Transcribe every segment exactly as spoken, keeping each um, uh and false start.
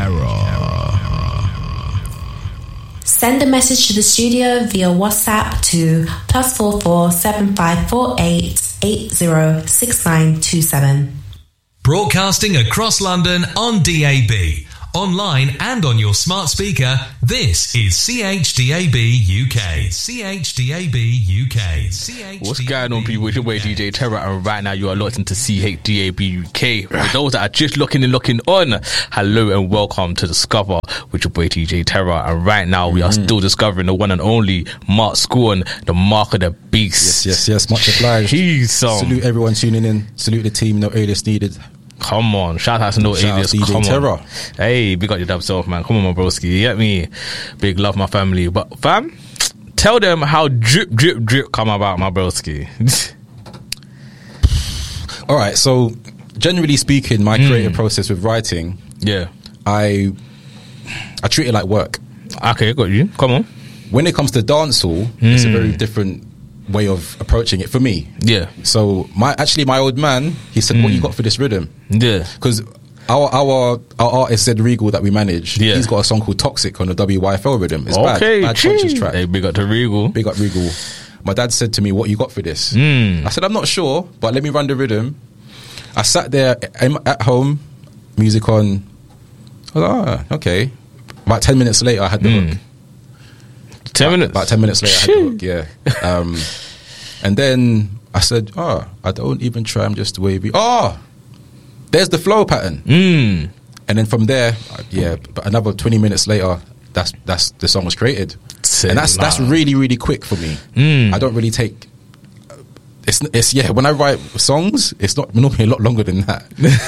Terror. Send a message to the studio via WhatsApp to plus four four seven five four eight eight zero six nine two seven. Broadcasting across London on D A B, online and on your smart speaker. This is C H D A B U K. C H D A B U K. C H D A B What's going on, people? It's your way, D J Terror, and right now you are locked into C H D A B U K. For those that are just looking and looking on, hello and welcome to Discover with your boy D J Terror. And right now we are mm. still discovering the one and only Mark Scorn, the Mark of the Beast. Yes, yes, yes. Much obliged. He's um, salute everyone tuning in. Salute the team. No alias needed. Come on, shout out to No Shout Alias. out to Come Terror. on. Hey, big up your dub self, man. Come on, my broski. You get me? Big love, my family. But fam, tell them how drip, drip, drip come about, my broski. All right. So, generally speaking, my Mm. creative process with writing, Yeah. I I treat it like work. Okay, got you. Come on. When it comes to dancehall, it's a very different way of approaching it for me. Yeah. So, my actually my old man, he said, "What you got for this rhythm?" Yeah. Because our our our artist Zed Regal that we manage, Yeah. he's got a song called Toxic on the W Y F L rhythm. It's Okay, bad, bad conscious track. Hey, big up to Regal. Big up Regal. My dad said to me, "What you got for this?" Mm. I said, "I'm not sure, but let me run the rhythm." I sat there at home, music on. I was like, "Ah, okay." About ten minutes later, I had the Mm. hook. Ten about, minutes. About ten minutes later, I had the hook. Yeah. Um, and then I said, "Oh, I don't even try. I'm just wavy. Oh, there's the flow pattern." Mm. And then from there, yeah, but another twenty minutes later, that's that's the song was created. Say And that's nah. that's really really quick for me. Mm. I don't really take. It's it's yeah. When I write songs, it's not normally a lot longer than that.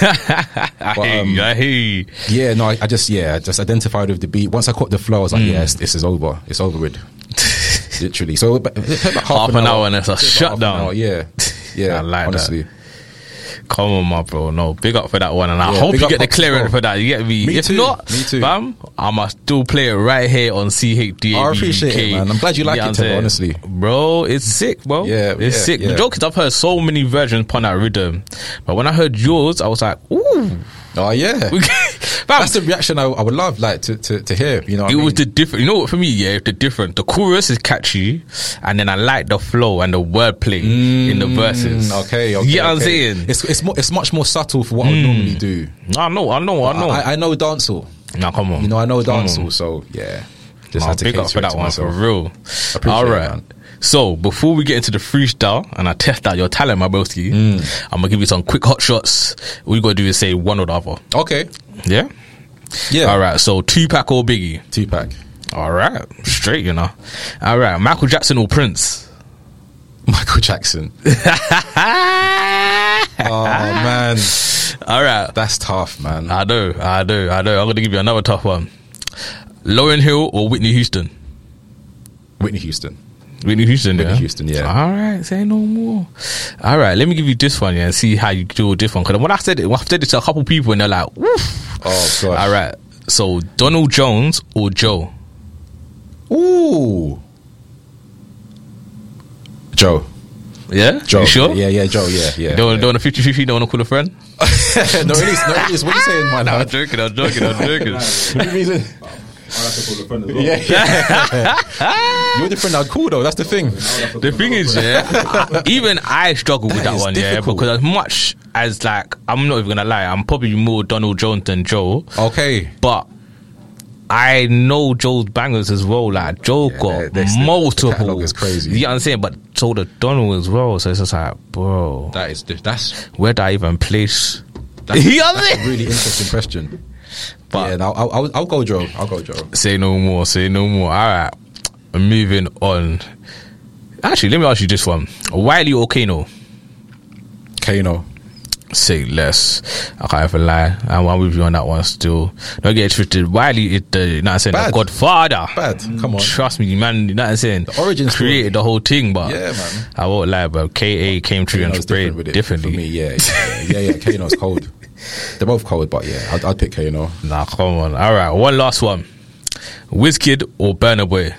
I But, hear um, you, I hear you. Yeah, no, I, I just yeah, I just identified with the beat. Once I caught the flow, I was like, Mm. yes, this is over. It's over with. Literally. So about, about half, Half an, an hour, hour and it's a about half an shutdown. hour, Yeah, yeah. I like that. honestly. Come on, my bro. No, big up for that one. And I Yeah, hope big you up get the Pops as clearance well. for that. You get me? Me if too, not, me too. fam, I must still play it right here on C H D A B U K. I appreciate it, man. I'm glad you like know it, what I'm Terror, saying? honestly. Bro, it's sick, bro. Yeah, It's yeah, sick. The yeah. joke is I've heard so many versions upon that rhythm. But when I heard yours, I was like, ooh. Oh yeah. Fam, That's the reaction I, I would love, like to, to, to hear. You know, what it I mean? was the different. You know what? For me, yeah, it's the different. The chorus is catchy, and then I like the flow and the wordplay mm, in the verses. Okay, okay. You know what I'm okay. saying? It's it's more, it's much more subtle for what I would normally do. I know, I know, I know. I, I know dancehall. Now come on, You know, I know Come on. dancehall. So yeah, just Nah, had to big up cater for it that to one myself. for real. Appreciate All it, right. man. So before we get into the freestyle and I test out your talent, my broski, Mm. I'm gonna give you some quick hot shots. All you gotta do is say one or the other. Okay. Yeah. Yeah. All right. So Tupac or Biggie? Tupac. All right. Straight, you know. All right. Michael Jackson or Prince? Michael Jackson. Oh man, All right. that's tough, man. I do. I do. I do. I'm gonna give you another tough one. Lauryn Hill or Whitney Houston? Whitney Houston. Whitney Houston, Whitney yeah. Houston, yeah. All right, say no more. All right, let me give you this one, yeah, and see how you do with this one. Because when I said it, when I said it to a couple people, and they're like, "Woof." Oh god. All right, so Donald Jones or Joe? Ooh. Joe. Yeah, Joe. You sure? Yeah, yeah, Joe. Yeah, yeah. Don't yeah. don't a fifty fifty. Don't want to call a friend. no, it is. No, it is. What are you saying, man? No, I'm joking. I'm joking. I'm joking. What reason? I like to call a friend as well. Yeah, yeah. You're the friend I'd call though. That's the thing. The thing is, yeah, I, even I struggle with That that is one, difficult. yeah, because as much as like I'm not even gonna lie, I'm probably more Donald Jones than Joe, Okay. but I know Joe's bangers as well. Like Joe Yeah, got they're- they're still- the multiple. catalogue is crazy. You know what I'm saying? But so the Donald as well. So it's just like, bro, That is that's where do I even place? that's, You know what I'm that's a saying? really interesting question. But yeah, no, I'll, I'll I'll go Joe. I'll go Joe. say no more. Say no more. All right, moving on. Actually, let me ask you this one: Wiley or Kano? Kano. Say less. I can't even lie. I'm, I'm with you on that one still. Don't get it twisted. Wiley is the, you know what I'm saying, the Bad. Godfather. Bad. Come on. Trust me, man. You know what I'm saying? The origin story. created the whole thing, but Yeah, man. I won't lie, but K A came through and Kano's sprayed different with it differently. for me. Yeah, yeah, yeah. yeah, yeah. Kano's cold. They're both cold, but yeah, I'd, I'd pick Kano. Nah, come on. All right, one last one. Wizkid or Burna Boy?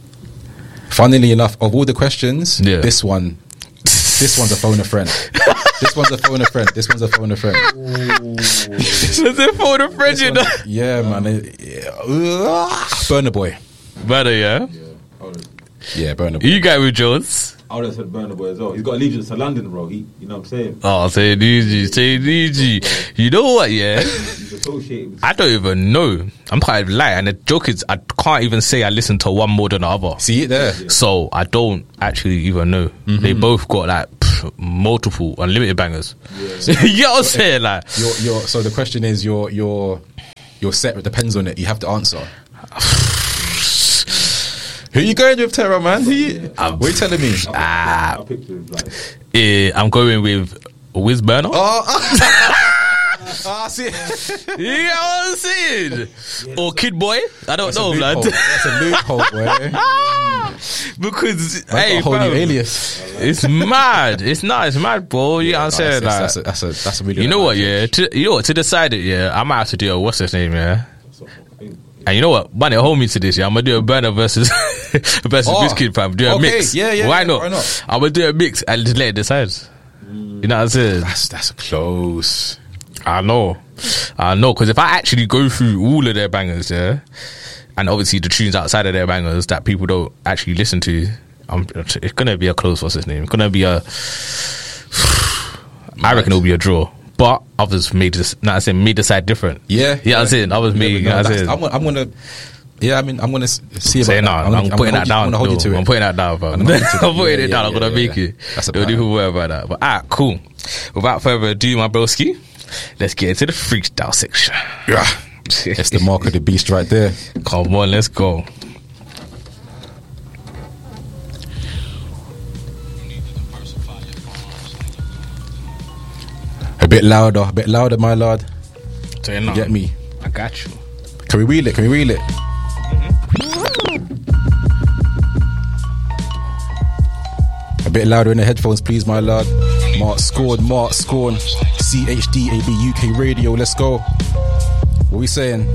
Funnily enough, of all the questions, Yeah. this one, this one's a phone a friend. This one's a phone a friend. This one's a phone a friend. This one's a phone a friend, you know. Yeah, man. It, yeah. Uh, Burna Boy. Better, yeah. Yeah, I would've- Yeah, Burna Boy. You got with Jones. I would have said Burna Boy as well. He's got allegiance to London, bro. He, you know what I'm saying? Oh, say it easy, say it easy. You know what, yeah? He's associated with. I don't even know. I'm quite light, and the joke is, I can't even say I listen to one more than the other. See it there. So I don't actually even know. Mm-hmm. They both got like pff, multiple unlimited bangers. Yeah. You know what I'm saying? Like, Your, your, so the question is, your your your set depends on it. You have to answer. Who you going with, Terra, man? Who you, Um, what are you telling me? ah, I picture like eh, I'm going with Wiz Burner. Oh, ah, see, You know what I'm saying? Or Kid Boy. I don't that's a know, loophole. blood. That's a loophole, boy. Because I hey, got a whole new fam, alias. it's mad. It's not. It's mad, bro. You know what I'm saying? That's, Like, that's, a, that's a that's a really. you know what? Yeah. To, you know what? To decide it, yeah, I might have to do a what's his name, yeah. And you know what? Money, hold me to this. Yeah, I'm gonna do a Burner versus versus Oh, Wizkid, fam. Do a okay. mix. Yeah, yeah, Why yeah, not? why not? I'm gonna do a mix and just let it decide. You know what I'm saying? That's that's close. I know, I know. Because if I actually go through all of their bangers, yeah, and obviously the tunes outside of their bangers that people don't actually listen to, I'm, it's gonna be a close. What's his name? It's gonna be a. I reckon it'll be a draw. But others may just, not saying, may decide different. Yeah, yeah. I'm saying others may. Yeah, You but know no, what I'm that's- saying? I'm, gonna- I'm gonna. Yeah, I mean, I'm gonna s- see about Say that. no, I'm, I'm, gonna- putting I'm that gonna down. hold you- I'm gonna hold you to I'm it. putting that down, fam. I'm I'm gonna hold you to it. putting Yeah, it yeah, down. I'm yeah, gonna yeah, make yeah. it. That's a Don't plan. even worry about that. But alright, cool. Without further ado, my broski, let's get into the freestyle section. Yeah. It's the mark of the beast right there. Come on, let's go. A bit louder, a bit louder, my lord. So you know, Get me. I got you. Can we reel it? Can we reel it? A bit louder in the headphones, please, my lord. Mark scored, Mark scored. C H D A B U K Radio, let's go. What we saying?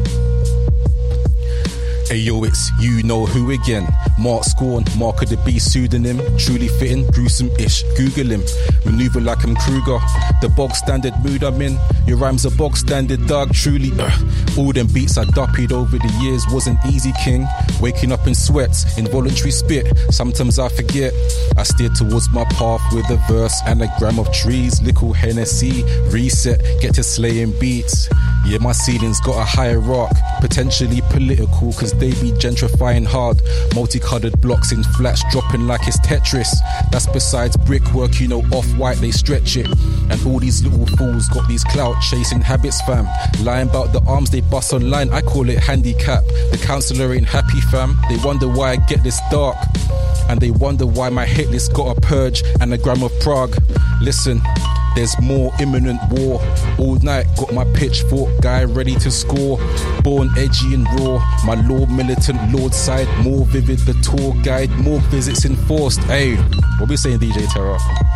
Hey yo, it's you know who again. Mark Scorn, Mark of the Beast pseudonym. Truly fitting, gruesome-ish. Google him. Maneuver like I'm Kruger. The bog standard mood I'm in. Your rhymes are bog standard, dog. Truly, uh, all them beats I duppied over the years wasn't easy, king. Waking up in sweats, involuntary spit. Sometimes I forget. I steer towards my path with a verse and a gram of trees. Little Hennessy, reset, get to slaying beats. Yeah, my ceiling's got a higher arc. Potentially political, cause they be gentrifying hard. Multicolored blocks in flats dropping like it's Tetris. That's besides brickwork, you know, off-white they stretch it. And all these little fools got these clout chasing habits, fam. Lying about the arms they bust online, I call it handicap. The counsellor ain't happy, fam. They wonder why I get this dark. And they wonder why my hit list got a purge and a gram of Prague. Listen, there's more imminent war. All night got my pitchfork guy ready to score. Born edgy and raw, my lord militant lord side. More vivid the tour guide, more visits enforced. Hey, what we saying, D J Terra?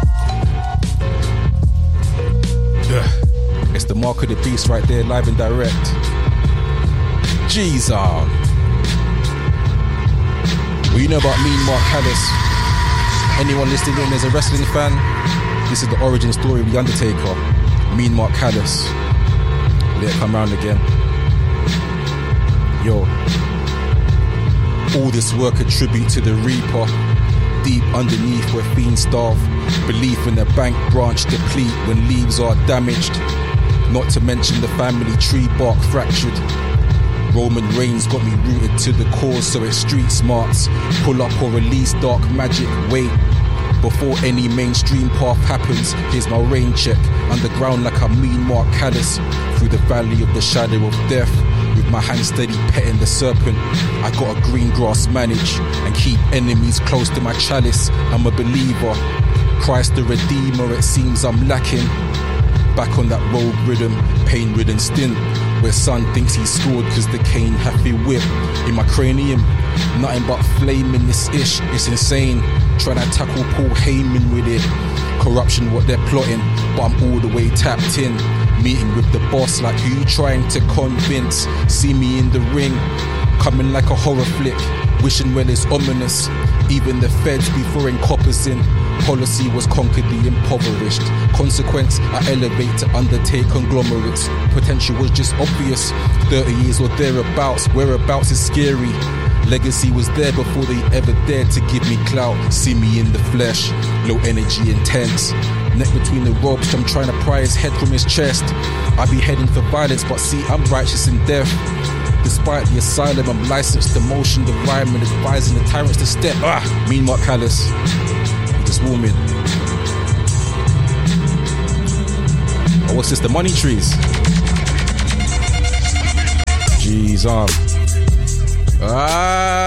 Ugh. It's the mark of the beast right there, live and direct. Jeez, um. Well, you know about me, Mark Callis. Anyone listening in as a wrestling fan, this is the origin story of The Undertaker. Me and Mark Callis. Let it come round again. Yo. All this work a tribute to the Reaper. Deep underneath where fiends starve. Belief in the bank branch deplete when leaves are damaged. Not to mention the family tree bark fractured. Roman Reigns got me rooted to the cause, so it's street smarts. Pull up or release dark magic, wait. Before any mainstream path happens, here's my rain check. Underground like a mean Mark Callis. Through the valley of the shadow of death. With my hand steady petting the serpent. I got a green grass manage. And keep enemies close to my chalice. I'm a believer. Christ the Redeemer, it seems I'm lacking. Back on that road rhythm, pain-ridden stint. Where son thinks he's scored cause the cane happy whip. In my cranium, nothing but flame in this ish. It's insane, trying to tackle Paul Heyman with it. Corruption what they're plotting, but I'm all the way tapped in. Meeting with the boss like who you trying to convince. See me in the ring, coming like a horror flick. Wishing well is ominous. Even the feds be throwing coppers in. Policy was conquered the impoverished. Consequence, I elevate to undertake conglomerates. Potential was just obvious. thirty years or thereabouts, whereabouts is scary. Legacy was there before they ever dared to give me clout. See me in the flesh, low energy intense. Neck between the ropes, I'm trying to pry his head from his chest. I be heading for violence, but see, I'm righteous in death. Despite the asylum, I'm licensed to motion the rhyme and advising the tyrants to step. Ah, mean Mark Callous. Just warming. Oh, what's this? The money trees. Jeez, um. Ah.